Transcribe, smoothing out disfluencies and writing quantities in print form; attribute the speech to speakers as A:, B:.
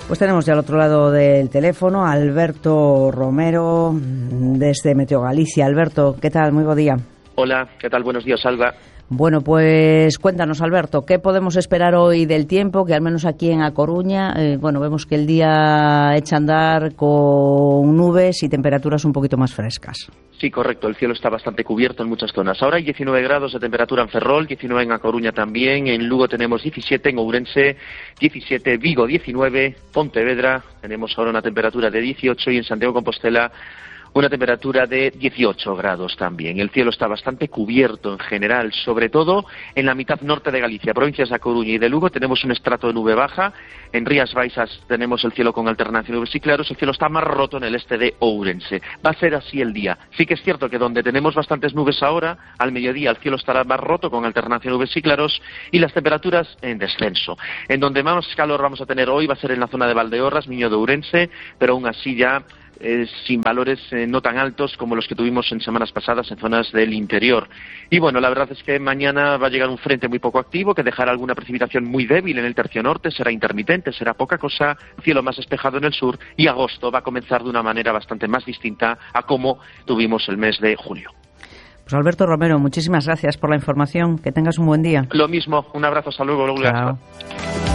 A: Pues tenemos ya al otro lado del teléfono a Alberto Romero desde Meteo Galicia. Alberto, ¿qué tal? Muy buen día.
B: Hola, ¿qué tal? Buenos días, Alba.
A: Bueno, pues cuéntanos, Alberto, ¿qué podemos esperar hoy del tiempo? Que al menos aquí en A Coruña, vemos que el día echa a andar con nubes y temperaturas un poquito más frescas.
B: Sí, correcto, el cielo está bastante cubierto en muchas zonas. Ahora hay 19 grados de temperatura en Ferrol, 19 en A Coruña también, en Lugo tenemos 17, en Ourense 17, Vigo 19, Pontevedra tenemos ahora una temperatura de 18 y en Santiago de Compostela una temperatura de 18 grados también. El cielo está bastante cubierto en general, sobre todo en la mitad norte de Galicia, provincias de A Coruña y de Lugo tenemos un estrato de nube baja, en Rías Baixas tenemos el cielo con alternancia de nubes y claros, el cielo está más roto en el este de Ourense. Va a ser así el día. Sí que es cierto que donde tenemos bastantes nubes ahora, al mediodía el cielo estará más roto con alternancia de nubes y claros y las temperaturas en descenso. En donde más calor vamos a tener hoy va a ser en la zona de Valdeorras, Miño de Ourense, pero aún así ya sin valores no tan altos como los que tuvimos en semanas pasadas en zonas del interior. Y bueno, la verdad es que mañana va a llegar un frente muy poco activo que dejará alguna precipitación muy débil en el tercio norte, será intermitente, será poca cosa, cielo más despejado en el sur y agosto va a comenzar de una manera bastante más distinta a como tuvimos el mes de julio.
A: Pues Alberto Romero, muchísimas gracias por la información, que tengas un buen día.
B: Lo mismo, un abrazo, hasta luego.
A: Chao.